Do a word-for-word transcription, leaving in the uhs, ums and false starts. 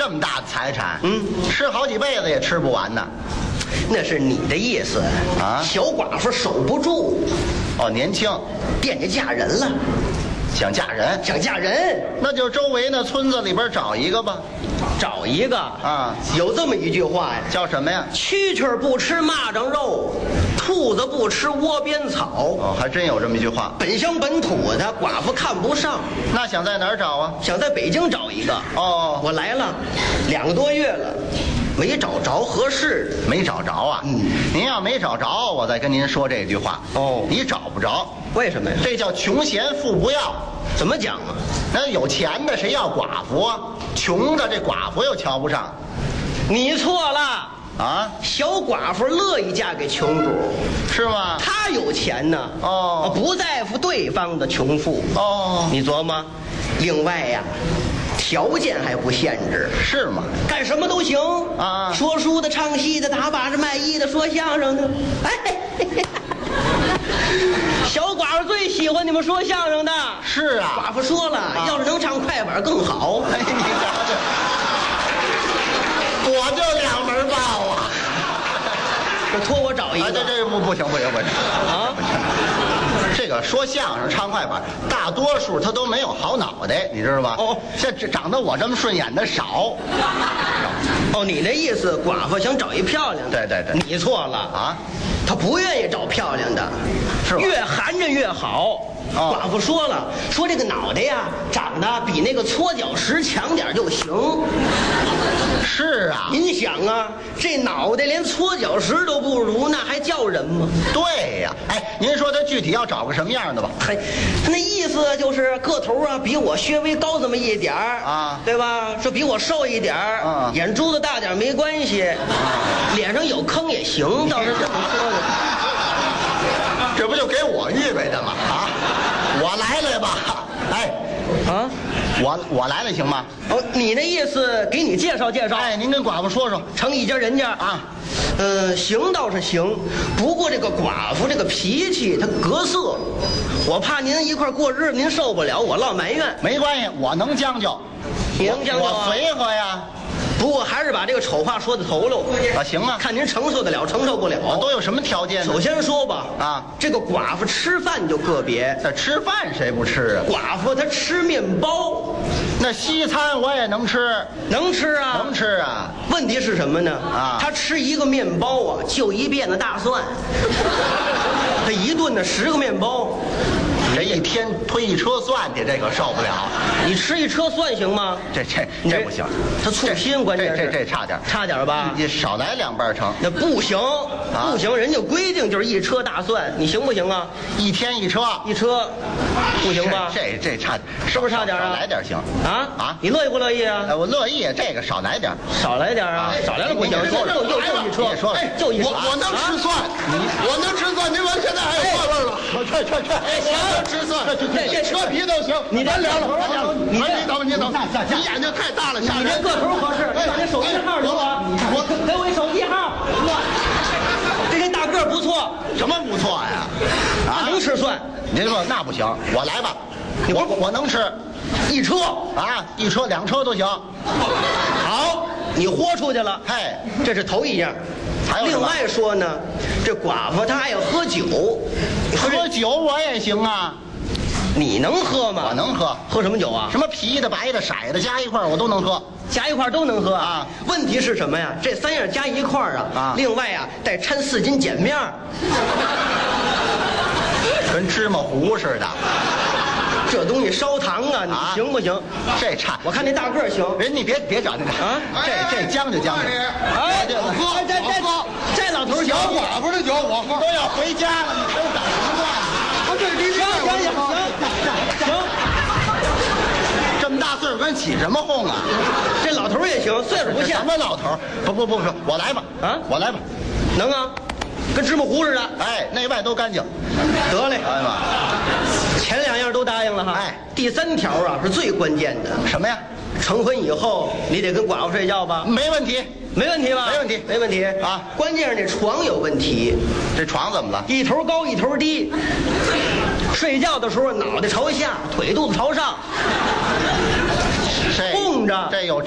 这么大的财产， 嗯， 吃好几辈子也吃不完呢。 那是你的意思啊小寡妇守不住， 哦，年轻， 惦记嫁人了， 想嫁人， 想嫁人， 那就周围那村子里边找一个吧。 找一个啊， 有这么一句话呀， 叫什么呀？ 蛐蛐儿不吃蚂蚱肉，兔子不吃窝边草。 哦，还真有这么一句话。 本乡本土的寡妇看不上， 那想在哪儿找啊？ 想在北京找一个。 哦， 我来了两个多月了，没找着合适的。 没找着啊。 嗯， 您要没找着，我再跟您说这句话。 哦你找不着， 为什么呀？ 这叫穷嫌富不要。 怎么讲啊？ 那有钱的谁要寡妇啊？穷的这寡妇又瞧不上你错了。 啊？ 小寡妇乐意嫁给穷主， 是吗？ 她有钱呢。 哦不在乎对方的穷富。 哦， 你琢磨。另外呀，条件还不限制， 是吗？ 干什么都行啊说书的、唱戏的、打把式卖艺的、说相声的。哎，嘿嘿小寡妇最喜欢你们说相声的。 是啊。 寡妇说了， 啊要是能唱快板更好。 哎，你瞧瞧，我就两门报啊！ 这托我找一啊， 个。 这这不不行不行不行啊！ 这个说相声唱快板，大多数他都没有好脑袋，你知道吧？ 哦， 这这长得我这么顺眼的少。 哦，你那意思，寡妇想找一漂亮的。 对对对你错了啊！ 她不愿意找漂亮的， 是吧越含着越好。 哦寡妇说了，说这个脑袋呀，长得比那个搓脚石强点就行。 是啊， 您想啊，这脑袋连搓脚石都不如，那还叫人吗？ 对呀。哎，您说他具体要找个什么样的吧？ 嘿，他那意思就是个头啊比我稍微高这么一点儿啊对吧？说比我瘦一点儿啊眼珠子大点儿没关系，脸上有坑也行，倒是这么说的。 这不就给我预备的吗？啊，我来来吧。哎， 啊， 我我来了行吗？ 哦，你那意思给你介绍介绍， 哎，您跟寡妇说说成一家人家啊。 呃，行倒是行，不过这个寡妇这个脾气她格色，我怕您一块儿过日子您受不了，我落埋怨。 没关系，我能将就。 你能将就啊我随和呀。 不过还是把这个丑话说在头喽。 啊，行啊。 看您承受得了，承受不了。 都有什么条件呢？ 首先说吧， 啊， 这个寡妇吃饭就个别， 这吃饭谁不吃啊？ 寡妇她吃面包， 那西餐我也能吃， 能吃啊， 能吃啊。 问题是什么呢？ 啊她吃一个面包啊，就一辫子大蒜。她一顿呢十个面包， 这一天推一车蒜去，这可受不了。 你吃一车蒜行吗？ 这这你这不行， 她粗心，关键是这这这差点， 差点吧？ 你少来两瓣成。 那不行， 啊不行，人家规定就是一车大蒜，你行不行啊？ 一天一车， 一车，不行吧？ 这这这差， 是不是差点啊少来点行啊啊！ 你乐意不乐意啊？ 哎，我乐意，这个少来点。 少来点啊！少来了不行，就就就就一车， 别说了就一车。 我我能吃蒜，我能吃蒜，您闻现在还有蒜味儿了。 去去去！ 我能吃蒜， 这这车皮都行。 你这完了了， 你这你等你等，你眼睛太大了，吓人。 你这个头合适，你把这手机号给我，我给我一手机号。这这大个儿不错， 什么不错呀？ 他能吃蒜， 您说那不行，我来吧，我我能吃， 一车。 啊，一车两车都行。 好，你豁出去了， 嘿， 这是头一样。 还有什么另外说呢，这寡妇她爱喝酒，你说这喝酒我也行啊， 你能喝吗？ 我能喝。 喝什么酒啊？ 什么啤的、白的、色的加一块儿我都能喝。 加一块儿都能喝啊。 问题是什么呀？这三样加一块儿啊， 啊另外啊再掺四斤碱面儿， 跟芝麻糊似的。 这东西烧糖啊，你啊行不行？ 这差， 我看那大个儿行。 人你别别找那个啊这这将就将就。 哎， 这我喝这这我喝这老头儿行小寡妇的酒我喝都。要回家了，你都找什么乱？ 啊，这离行行行行行， 这么大岁数跟起什么哄啊？ 这老头儿也行，岁数不这像什么老头儿？不不不不，我来吧， 啊我来吧。 能啊，跟芝麻糊似的。 哎，内外都干净。 得嘞， 哎妈， 前两样都答应了哈。 哎， 第三条啊是最关键的， 什么呀？ 成婚以后你得跟寡妇睡觉吧？ 没问题。 没问题吧？ 没问题没问题啊关键是这床有问题， 这床怎么了？ 一头高一头低，睡觉的时候脑袋朝下，腿肚子朝上， 这供着这有